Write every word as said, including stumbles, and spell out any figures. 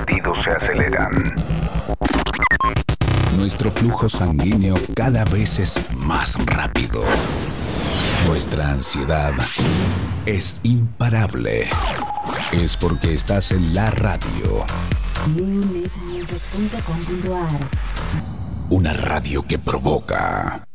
latidos se aceleran. Nuestro flujo sanguíneo cada vez es más rápido. Nuestra ansiedad es imparable. Es porque estás en la radio. neonet music punto com punto a r. Una radio que provoca.